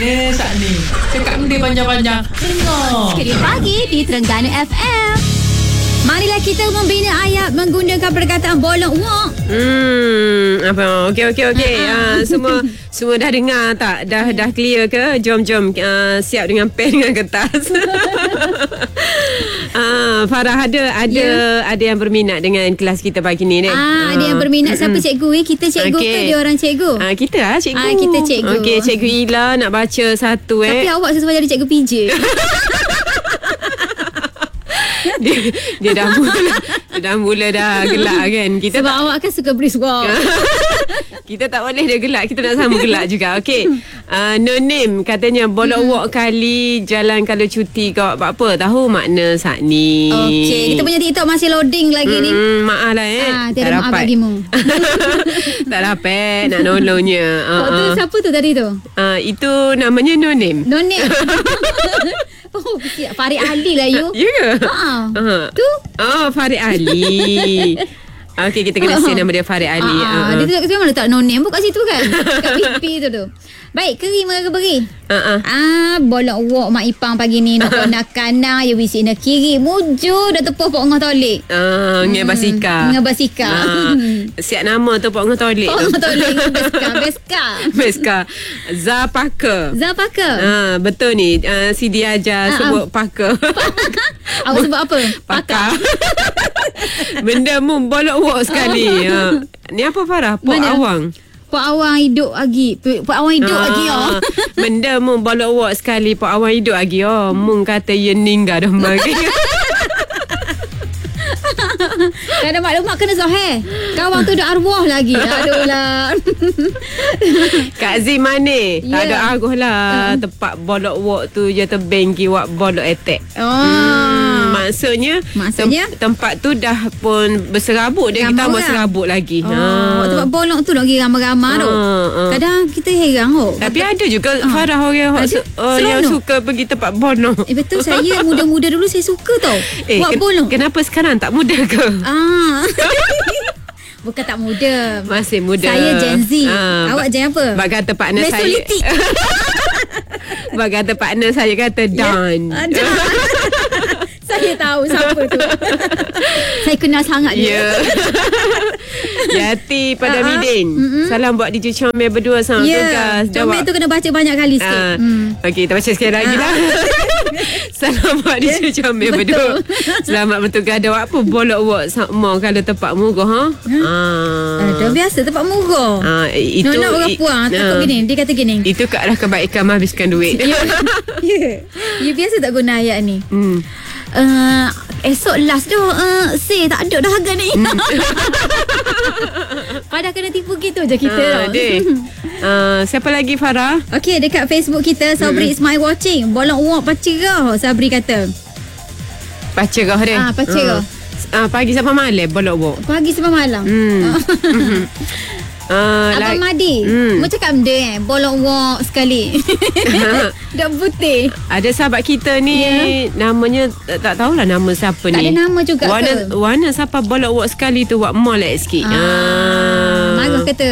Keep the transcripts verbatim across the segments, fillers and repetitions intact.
mana saat ni? Cakap dia panjang-panjang. Dengar. Kerja pagi di Terengganu F M. Marilah kita membina ayat menggunakan perkataan bolong wok. Hmm, apa? Okey okey okey. Uh, semua semua dah dengar tak? Dah dah clear ke? Jom jom uh, siap dengan pen dengan kertas. Ah, Farah ada ada yeah. ada yang berminat dengan kelas kita pagi ni ni. Ah, ah. Ada yang berminat. Siapa cikgu eh? Kita cikgu okay. ke dia orang cikgu? Ah, kita ah cikgu. Ah, kita cikgu. Okey, cikgu Ila nak baca satu eh. Tapi awak sesuai jadi cikgu P J. dia, dia dah mula dia dah mula dah gelak kan. Kita sebab tak, awak kan suka brisk walk. kita tak boleh dia gelak, kita nak sama gelak juga. Okey. Uh, no name katanya bolok mm-hmm. walk kali jalan kalau cuti kau buat apa? Tahu makna saat ni. Okey, kita punya TikTok masih loading lagi mm, ni. Maaf lah eh. Ah, tiada maaf bagimu. Tak dapat nak nolongnya. Uh, oh, tu uh. siapa tu tadi tu? Uh, itu namanya no name. No name. Oh, Farid Ali lah you. Ya ke? Haa. Uh-huh. Tu? Oh, Farid Ali. Okey, kita kena say nama dia Farid Ali. Ah, uh-huh. Dia tu memang letak no name pun kat situ kan. Kat pipi tu tu. Baik, keri mereka beri. Uh-uh. Ah, bolok wok mak ipang pagi ni nak nak kana ya wisi nak kiri mujur dah tepuh pok ngah tolik. Ah, ngah basika. Ngah basika. Ah, siap nama tu pok ngah tolik. Pok ngah tolik beska, beska. Beska. Zapaka. Zapaka. Ah, betul ni. Uh, si dia ajar uh-uh. sebut paka. Awak sebut apa? Pakar. Benda mu bolok wok sekali. Uh, ni apa Farah? Pok Mana? awang. Pak awang hidup lagi. Pak awang hidup ah, lagi oh. Benda mu bolok wok sekali pak awang hidup lagi oh. Mung kata ye ninggal dah bagi. Ada maklumat kena Zohir. Kawan tu dah arwah lagi. Aduh lah. Kak Zee mana? Yeah. Tak ada arwah lah. Uh. Tempat bolok wok tu je tebeng ki wak bolok attack. Oh. Hmm, maksudnya Maksudnya tem- tempat tu dah pun berserabut dia kita mau serabut lagi. Oh, ha. tempat bolong tu lagi ramai-ramai tu. Uh, uh. Kadang kita heran oh. Tapi ada juga uh. Farah orang ada, su- uh, yang suka pergi tempat bolong. Eh betul, saya muda-muda dulu saya suka tau. Eh, buat ken- bolong. Kenapa sekarang tak muda ke? Ah. Bukan tak muda. Masih muda. Saya Gen Z. Ah, Awak Gen apa? Bak kata partner Mesolitik. saya. Bak kata partner saya kata Don. Ya. Saya tahu siapa tu. Saya kenal sangat dia. Ya. Yati pada uh-huh. Midin. Mm-hmm. Salam buat D J Comel berdua sama yeah. tugas. Comel tu kena baca banyak kali sikit. Uh, hmm. Okey, kita baca sekali lagi lah. Salam buat D J Comel berdua. Selamat bertugas. Ada apa bolok wok sama kalau tempat murah ha? Ha? Ah. Ada biasa tempat murah. Ah, itu nak orang puang takut uh, gini. Dia kata gini. Itu ke arah kebaikan menghabiskan duit. Ya. Ya. You biasa tak guna ayat ni. Hmm. Uh, esok last dah uh, say tak ada dah harga ni. Hmm. Padahal kena tipu gitu je kita. Uh, uh, siapa lagi Farah? Okey, dekat Facebook kita Sabri mm-hmm. is my watching. Bolong wok pacerah Sabri kata. Pacerah dia. Ah, pacerah. Uh, uh, pagi sampai malam bolong wok. Pagi sampai malam. Hmm. Uh, Abang like, Madi hmm. Mau cakap benda eh bolong wok sekali. Dah putih. Ada sahabat kita ni yeah. Namanya tak tahulah nama siapa tak ni. Tak ada nama juga warna, ke? Warna siapa bolong wok sekali tu wak molek sikit. Ah, ah. Marah kata.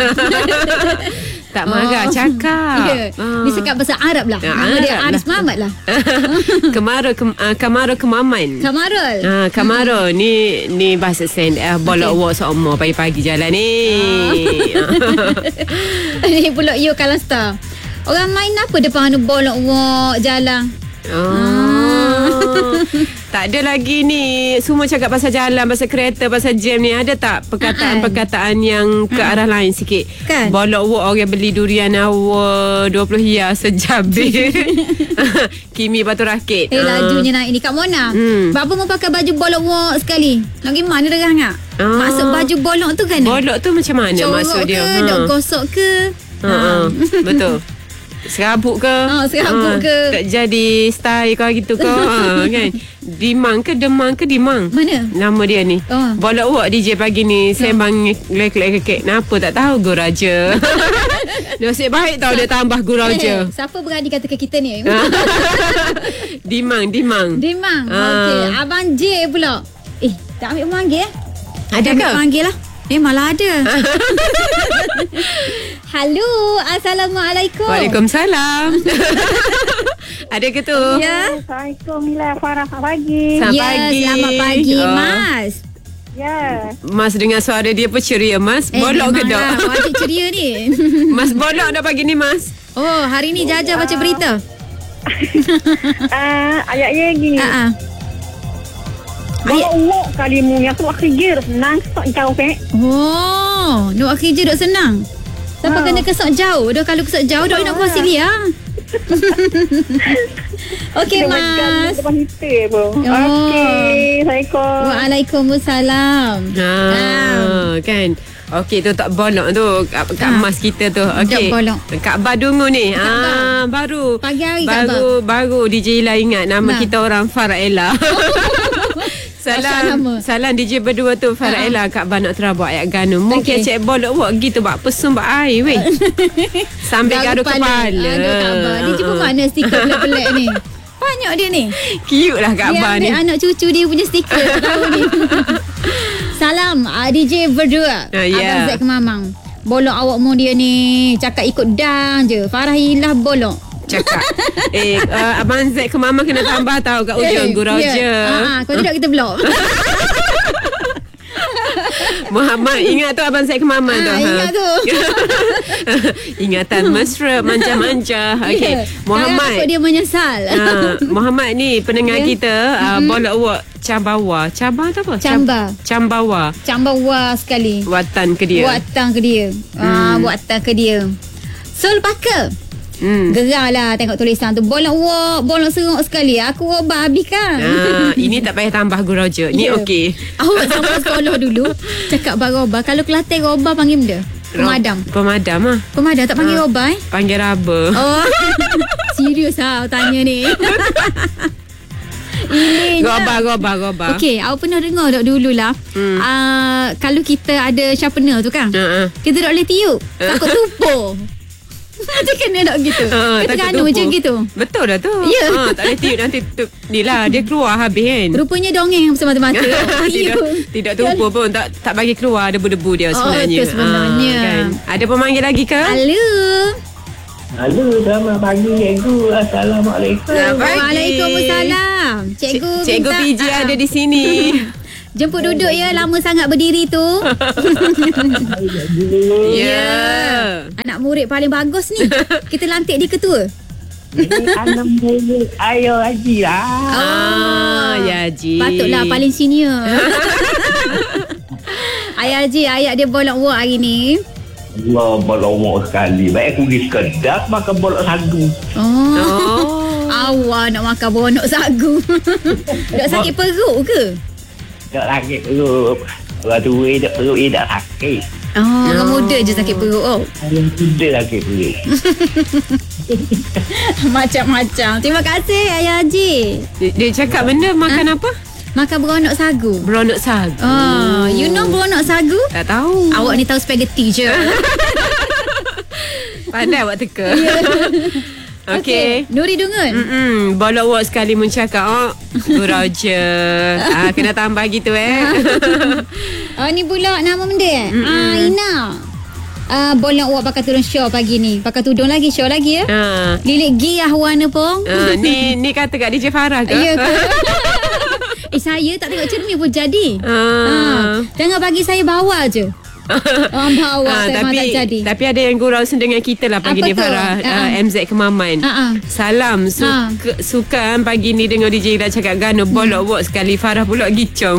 Tak marah, oh. Cakap. Ya. Ah. Dia cakap bahasa Arab lah. Ya, nama Arab dia Aris lah. Muhammad lah. Kemarul ke, uh, Kemarul Kemaman. Kamarul. Ah, Kemarul hmm. ni ni bahasa send uh, bolok okay. wok seumur pagi-pagi jalan ni. Ah. Ni pula you kalau star. Orang main apa depan bolok wok jalan. Oh. Ah. Tak ada lagi ni. Semua cakap pasal jalan, pasal kereta, pasal jam ni. Ada tak perkataan-perkataan yang ke arah lain sikit? Kan? Bolok wok orang beli durian awal dua puluh hia sejabir. Kimi Batu Rakit. Eh, lajunya naik ni Kak Mona. Hmm. Bapa mau pakai baju bolok wok sekali. Nak pergi mana derang tak? Ah. Maksud baju bolok tu kan? Bolok tu macam mana corok maksud dia? Corok ke? Dok gosok ke? Ha. Ha. Betul. Serabut ke? Oh, serabut ha, ke? Tak jadi style kau gitu kau. Ha, kan? Dimang ke Demang ke Dimang? Mana? Nama dia ni. Oh. Bolok wok D J pagi ni sembang lek-lek-lek. Kenapa tak tahu Guraja? Nasib baik tahu dia tambah Guraja. Eh, siapa berani kata ke kita ni? Dimang, Dimang. Dimang. Ha. Okey, Abang J pula. Eh, tak ambil pemanggil eh? Ada ke? Ambil pemanggil lah. Eh, malah ada. Halo, Assalamualaikum. Waalaikumsalam. Ada ke tu? Ya. Assalamualaikum Mila Farah, selamat pagi. Selamat Ya, pagi. selamat pagi, Oh. Mas. Ya. Mas dengar suara dia pun ceria, Mas. Bolok ke memanglah, tak? wajib ceria ni. Mas bolok dah pagi ni, Mas. Oh, hari ni Jaja baca berita. Ah, ayatnya gini. Ha ah. Ayat uak kali mu yang tu akhir senang sok jauh ke. Oh, nak kerja duk senang. Siapa Ha. kena kesok jauh? Dah kalau kesok jauh dah nak puas dia. Okey, Mas. Depan kita pun. Oh. Okey, Assalamualaikum. Waalaikumsalam. Ah, kan. Okey, tu tak bolok tu kat, kat Ah. Mas kita tu. Okey. Tak bolok. Kak Badungu ni. Kak Ah, baru. Pagi hari Kak baru baru D J Ila ingat nama Nah. kita orang Faraela. Pasal Salam nama. salam D J berdua tu Faraela Kak Ba nak terabak ayat Ganu. Mungkin Okey. cek bolok buat gitu bak pesum bak air weh. Sambil garu kepala. Aduh, Kak Ba. Dia jumpa mana stiker pelik-pelik ni? Banyak dia ni. Cute lah Kak Dia Ba ambil ni. anak cucu dia punya stiker. Tak tahu ni. Salam uh, D J berdua. Ah, ya. Abang Zack Kemamang. Bolok awak mu dia ni. Cakap ikut dan je. Farah Ilah bolok. Cakap. Eh, uh, Abang Zack ke Mama kena tambah tahu kat ujung gurau ya. je. Ah, ah, kalau tidak kita blok. Muhammad, ingat tu Abang Zack ke Mama tu. Ah, ingat tu. Ingatan mesra, manja-manja. Okey, Ya. Sekarang Muhammad. takut dia menyesal. Uh, Muhammad ni pendengar Ya. kita uh, bolak wak Cambawa. Cabar tu apa? Cambar. Cam- Cambawa. Cambawa sekali. Watan ke dia. Buatan ke dia. Ah, buatan ke dia. Sol Paka. Hmm. Gerak lah tengok tulisan tu. Bolok wak, bolok seruk sekali. Aku obat habiskan. Ah, ini tak payah tambah gurau je. Ni Ya. okey. Awak sama sekolah dulu cakap baroba. Kalau Kelantan roba panggil benda? Pemadam. Pemadam ah. Pemadam tak panggil Ah. roba eh? Panggil raba. Oh. Serius lah awak tanya ni. Ini Goba, goba, goba. Okey, awak pernah dengar tak dululah Hmm. uh, kalau kita ada sharpener tu kan, Uh-uh. kita tak boleh tiup. Takut tumpul. Macam kena tak gitu? Ah, Kita takut kena tumpul. macam gitu. Betul dah tu. Ya. Ah, tak boleh tiup nanti tu, ni lah dia keluar habis kan. Rupanya dongeng semata-mata. tidak Tiup. tidak tumpul pun tak tak bagi keluar debu-debu dia Oh, sebenarnya. itu sebenarnya. Ah, kan. Ada pemanggil lagi ke? Halo. Halo, selamat pagi cikgu. Assalamualaikum. Selamat pagi. Waalaikumsalam. Cikgu Cik- Cikgu minta- P J ah, ada di sini. Jemput duduk ya, lama sangat berdiri tu. Ya. Anak murid paling bagus ni. Kita lantik dia ketua. Ini anak murid Ayo Haji lah. Ah, ya Ji. Patutlah paling senior. Ayah Haji, ayat dia bolak wak hari ni. Allah, bolong sekali. Baik aku pergi sekedap makan bolok sagu. Oh. Oh. Awak nak makan bonok sagu. Tak sakit perut ke? Tak sakit perut. Orang tua tak perut dia tak sakit. Oh, orang muda je sakit perut. Oh. Orang muda sakit perut. Macam-macam. Terima kasih Ayah Haji. Dia, dia cakap benda makan apa? Makan beronok sagu. Beronok sagu. Oh, you know beronok sagu? Tak tahu. Awak ni tahu spaghetti je. Pandai awak teka. Okey. Nuri Dungun. Mm-mm, bolak wak sekali mencakap. Oh, gurau je. Ah, kena tambah gitu eh. Oh, ni pula nama benda eh? Ah, Ina. Ah, bolak wak pakai turun show pagi ni. Pakai tudung lagi, show lagi ya. Ah. Lilit giah warna pong. Ah, ni ni kata kat D J Farah ke? Ya ke? Eh, saya tak tengok cermin pun jadi. Ah. Ha. Jangan bagi saya bawa je. Orang bawa Ah, saya memang tapi tak jadi. tapi ada yang gurau dengan kita lah pagi Apa ni tu? Farah. Ah, Uh, ah. M Z Kemaman. Ah, ah. Salam suka, suka pagi ni dengar D J dah cakap Gano bolok wak sekali. Farah pula gicong.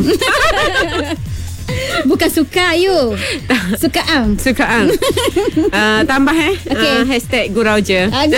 Bukan suka you. Suka am. Suka ang. uh, tambah eh. Okey. Uh, hashtag gurau je. Ada.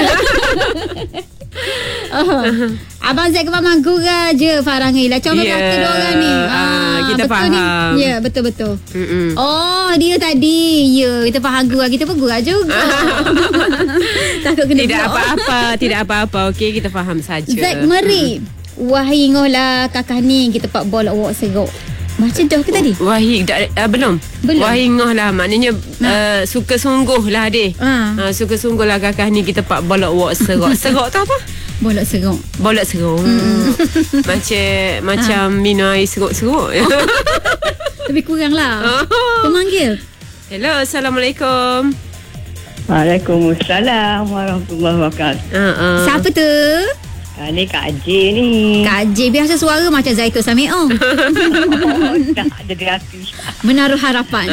Oh. Abang Zack memang gurau je Farah Ngila. Comel Ya. belaka dua orang ni. Ah, kita betul faham. Ni. Ya, betul-betul. Mm-mm. Oh, dia tadi. Ya, kita faham gurau. Kita pun gurau juga. Takut kena Tidak block. apa-apa, tidak apa-apa. Okey, kita faham saja. Zack Meri. Wahai ngolah kakak ni kita pak bolak wak serok. Macam dah ke tadi? Wahid dah, uh, belum. Belum. Wahid ngoh lah. Maknanya uh, suka sungguh lah deh. Ha. Uh, suka sungguh lah kakak ni kita pak bolak wak serok. Serok tu apa? Bolak serok. Bolak serok. Macam macam minum air seruk-seruk. Lebih kurang lah. Oh. Pemanggil. Hello, Assalamualaikum. Waalaikumsalam warahmatullahi wabarakatuh. Uh-uh. Siapa tu? Ah, ni Kak J ni. Kak J, biasa suara macam Zaitun Sami'ah. Oh, dah ada di hati. Menaruh harapan.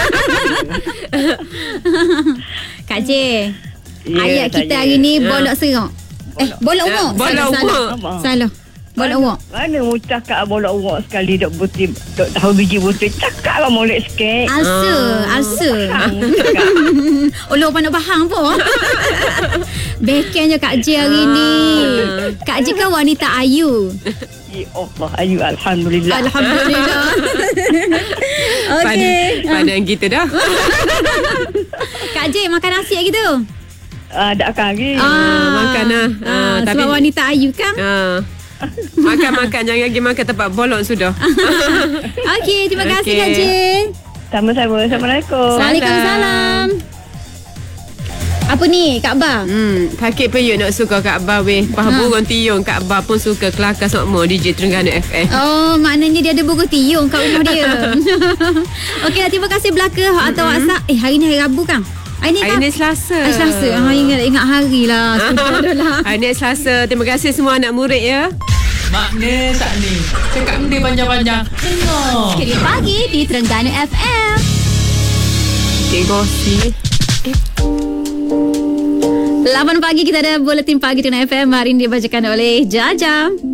Kak J, Ya, ayat kita saya. hari ni bolok serok. Eh, bolok Eh, uak. bolok Salah, uak. salah. Salah. Bolok uak. Mana mu cakap bola uak sekali dok butir dok tahu biji butir cakap lah molek sikit. Alsa, alsa. Hang cakap. Olo pandai faham pun. Bekennya Kak J hari ni. Kak J kan wanita ayu. Ya Allah, ayu alhamdulillah. Alhamdulillah. Okey. Pada yang kita dah. Kak J makan nasi gitu. Ah, dak akan lagi. Ah, makan lah. Ah, Ah, sebab tapi- wanita ayu kan. Ah. Makan-makan. Jangan pergi makan tempat bolok sudah. Okey, terima kasih Okey. Kak J. Sama-sama. Assalamualaikum. Waalaikumsalam. Apa ni Kak Ba? Hmm, takik peyuk nak suka Kak Abah weh. Pah Ha. burung tiung Kak Abah pun suka kelakar sokmo D J Terengganu F M. Oh, maknanya dia ada burung tiung kat rumah dia. Okeylah, terima kasih belaka atau WhatsApp. Eh, hari ni hari Rabu kan? Hari ni Hari kan? ni Selasa. Ah, Selasa. Ha, ingat ingat hari lah. Sudah lah. Hari ni Selasa. Terima kasih semua anak murid ya. Makna saat ni. Cakap benda panjang-panjang. Dengar. Kali pagi di Terengganu F M. Cik Gosi. lapan pagi kita ada Buletin Pagi Terengganu F M. Hari ini dibacakan oleh Jajam.